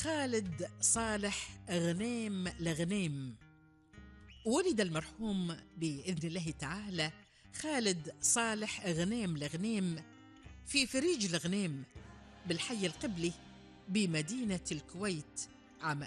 خالد صالح غنيم لغنيم. ولد المرحوم بإذن الله تعالى خالد صالح غنيم لغنيم في فريج لغنيم بالحي القبلي بمدينة الكويت عام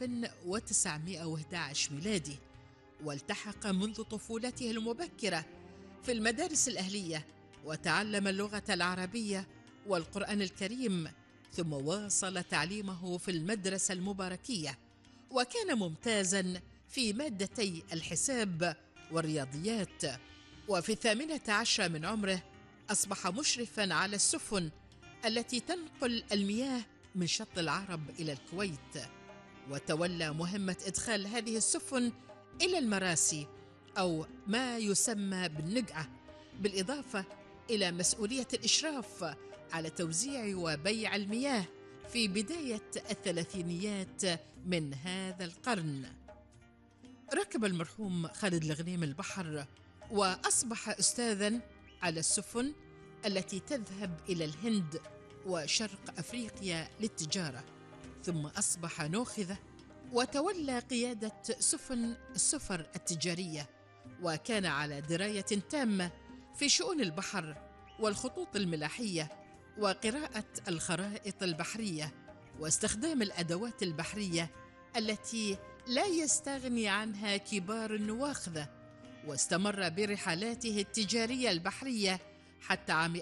1911 ميلادي، والتحق منذ طفولته المبكرة في المدارس الأهلية، وتعلم اللغة العربية والقرآن الكريم، ثم واصل تعليمه في المدرسة المباركية، وكان ممتازاً في مادتي الحساب والرياضيات. وفي 18 من عمره أصبح مشرفاً على السفن التي تنقل المياه من شط العرب إلى الكويت، وتولى مهمة إدخال هذه السفن إلى المراسي أو ما يسمى بالنقعة، بالإضافة إلى مسؤولية الإشراف على توزيع وبيع المياه في بداية الثلاثينيات من هذا القرن. ركب المرحوم خالد لغنيم البحر وأصبح أستاذاً على السفن التي تذهب إلى الهند وشرق أفريقيا للتجارة، ثم أصبح ناخذة وتولى قيادة سفن السفر التجارية، وكان على دراية تامة في شؤون البحر والخطوط الملاحية وقراءة الخرائط البحرية واستخدام الأدوات البحرية التي لا يستغني عنها كبار النواخذة. واستمر برحلاته التجارية البحرية حتى عام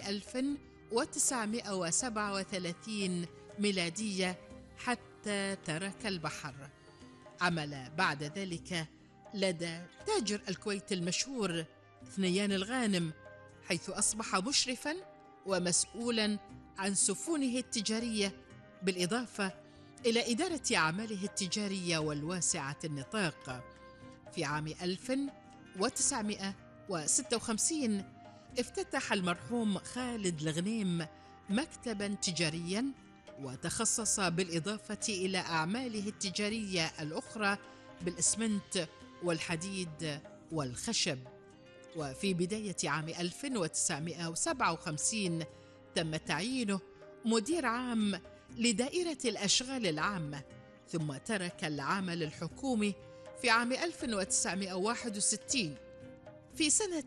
1937 ميلادية، حتى ترك البحر. عمل بعد ذلك لدى تاجر الكويت المشهور ثنيان الغانم، حيث أصبح مشرفاً ومسؤولاً عن سفنه التجارية، بالإضافة إلى إدارة أعماله التجارية والواسعة النطاق. في عام 1956 افتتح المرحوم خالد لغنيم مكتباً تجارياً، وتخصص بالإضافة إلى أعماله التجارية الأخرى بالإسمنت والحديد والخشب. وفي بداية عام 1957 تم تعيينه مدير عام لدائرة الأشغال العامة، ثم ترك العمل الحكومي في عام 1961. في سنة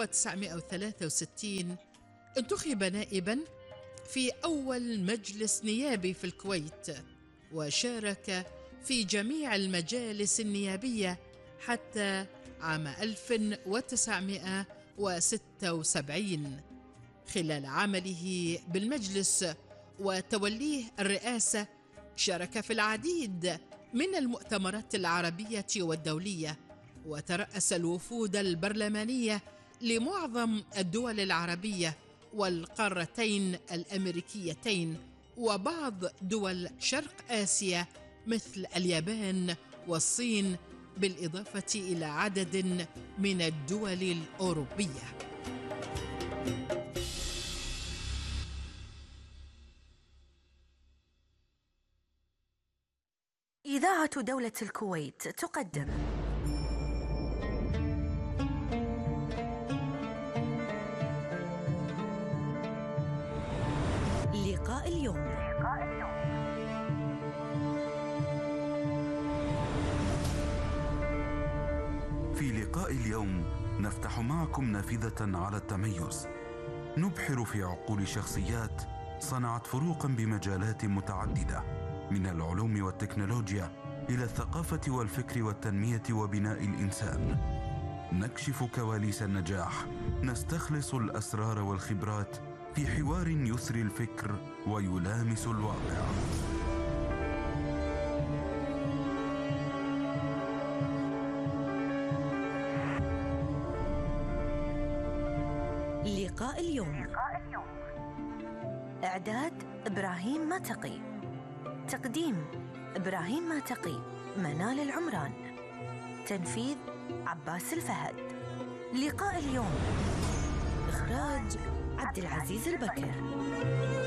1963 انتخب نائباً في أول مجلس نيابي في الكويت، وشارك في جميع المجالس النيابية حتى عام 1976. خلال عمله بالمجلس وتوليه الرئاسة شارك في العديد من المؤتمرات العربية والدولية، وترأس الوفود البرلمانية لمعظم الدول العربية والقارتين الأمريكيتين وبعض دول شرق آسيا مثل اليابان والصين، بالإضافة إلى عدد من الدول الأوروبية. إذاعة دولة الكويت تقدم لقاء اليوم. في لقاء اليوم نفتح معكم نافذة على التميز، نبحر في عقول شخصيات صنعت فروقا بمجالات متعددة، من العلوم والتكنولوجيا إلى الثقافة والفكر والتنمية وبناء الإنسان. نكشف كواليس النجاح، نستخلص الأسرار والخبرات في حوار يثري الفكر ويلامس الواقع. لقاء اليوم. إعداد إبراهيم ماتقي، تقديم إبراهيم ماتقي، منال العمران، تنفيذ عباس الفهد. لقاء اليوم، إخراج عبد العزيز البكر.